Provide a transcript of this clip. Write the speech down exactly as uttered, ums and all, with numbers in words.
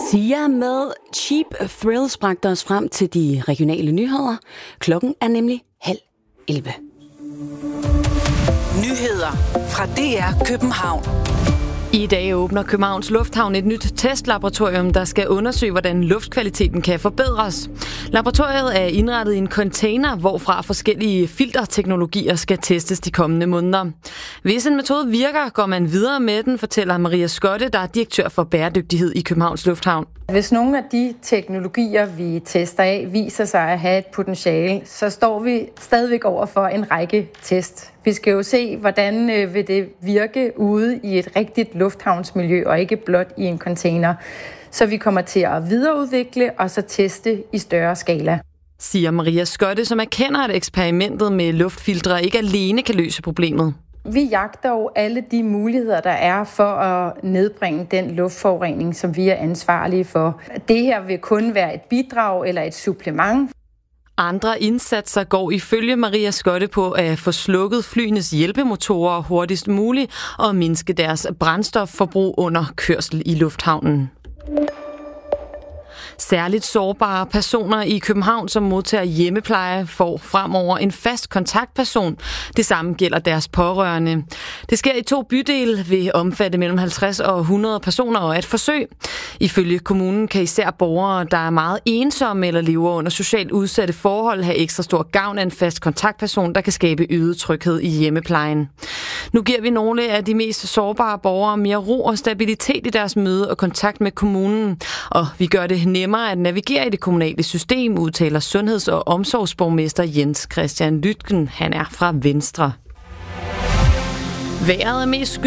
Sia med Cheap Thrills bragte os frem til de regionale nyheder. Klokken er nemlig halv elleve. Nyheder fra D R København. I dag åbner Københavns Lufthavn et nyt testlaboratorium, der skal undersøge, hvordan luftkvaliteten kan forbedres. Laboratoriet er indrettet i en container, hvorfra forskellige filterteknologier skal testes de kommende måneder. Hvis en metode virker, går man videre med den, fortæller Maria Skotte, der er direktør for bæredygtighed i Københavns Lufthavn. Hvis nogle af de teknologier, vi tester af, viser sig at have et potentiale, så står vi stadigvæk over for en række test. Vi skal jo se, hvordan vil det virke ude i et rigtigt lufthavnsmiljø, og ikke blot i en container. Så vi kommer til at videreudvikle og så teste i større skala. Siger Maria Skotte, som erkender, at eksperimentet med luftfiltre ikke alene kan løse problemet. Vi jagter jo alle de muligheder, der er for at nedbringe den luftforurening, som vi er ansvarlige for. Det her vil kun være et bidrag eller et supplement. Andre indsatser går ifølge Maria Skotte på at få slukket flyenes hjælpemotorer hurtigst muligt og mindske deres brændstofforbrug under kørsel i lufthavnen. Særligt sårbare personer i København, som modtager hjemmepleje, får fremover en fast kontaktperson. Det samme gælder deres pårørende. Det sker i to bydele, vil omfatte mellem halvtreds og hundrede personer og et forsøg. Ifølge kommunen kan især borgere, der er meget ensomme eller lever under socialt udsatte forhold, have ekstra stor gavn af en fast kontaktperson, der kan skabe øget tryghed i hjemmeplejen. Nu giver vi nogle af de mest sårbare borgere mere ro og stabilitet i deres møde og kontakt med kommunen, og vi gør det nemmere at navigere i det kommunale system, udtaler sundheds- og omsorgsborgmester Jens Christian Lytken. Han er fra Venstre. Vejret er mest